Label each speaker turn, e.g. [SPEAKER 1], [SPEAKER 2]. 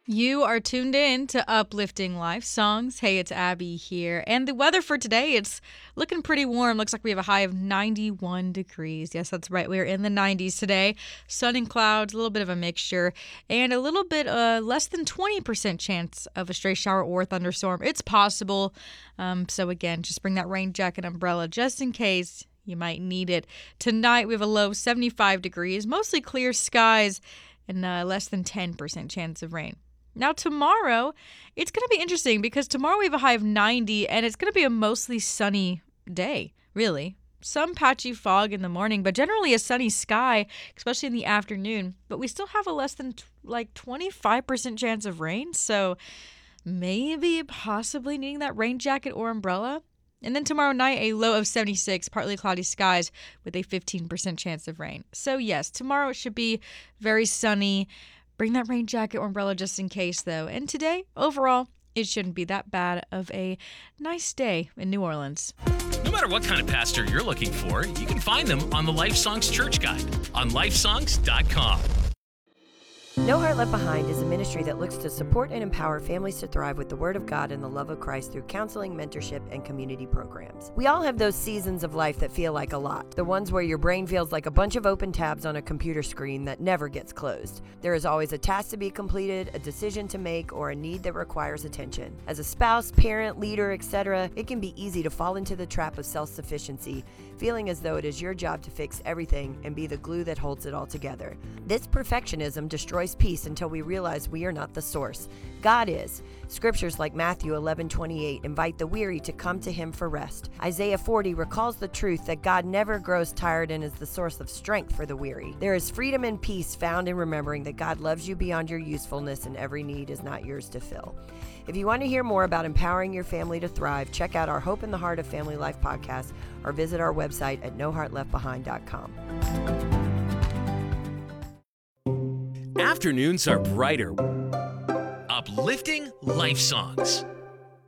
[SPEAKER 1] You are tuned in to Uplifting Life Songs. Hey, it's Abby here. And the weather for today, it's looking pretty warm. Looks like we have a high of 91 degrees. Yes, that's right. We're in the 90s today. Sun and clouds, a little bit of a mixture, and a little bit less than 20% chance of a stray shower or thunderstorm. It's possible. So again, just bring that rain jacket, umbrella, just in case you might need it. Tonight, we have a low of 75 degrees, mostly clear skies, and less than 10% chance of rain. Now, tomorrow, it's going to be interesting because tomorrow we have a high of 90, and it's going to be a mostly sunny day, really. Some patchy fog in the morning, but generally a sunny sky, especially in the afternoon. But we still have a less than 25% chance of rain, so maybe possibly needing that rain jacket or umbrella. And then tomorrow night, a low of 76, partly cloudy skies with a 15% chance of rain. So yes, tomorrow it should be very sunny. Bring that rain jacket or umbrella just in case, though. And today, overall, it shouldn't be that bad of a nice day in New Orleans.
[SPEAKER 2] No matter what kind of pastor you're looking for, you can find them on the Life Songs Church Guide on lifesongs.com.
[SPEAKER 3] No Heart Left Behind is a ministry that looks to support and empower families to thrive with the Word of God and the love of Christ through counseling, mentorship, and community programs. We all have those seasons of life that feel like a lot. The ones where your brain feels like a bunch of open tabs on a computer screen that never gets closed. There is always a task to be completed, a decision to make, or a need that requires attention. As a spouse, parent, leader, etc., it can be easy to fall into the trap of self-sufficiency, feeling as though it is your job to fix everything and be the glue that holds it all together. This perfectionism destroys peace until we realize we are not the source. God is. Scriptures like Matthew 11:28 invite the weary to come to Him for rest. Isaiah 40 recalls the truth that God never grows tired and is the source of strength for the weary. There is freedom and peace found in remembering that God loves you beyond your usefulness and every need is not yours to fill. If you want to hear more about empowering your family to thrive, check out our Hope in the Heart of Family Life podcast or visit our website at noheartleftbehind.com.
[SPEAKER 2] Afternoons are brighter. Uplifting Life Songs.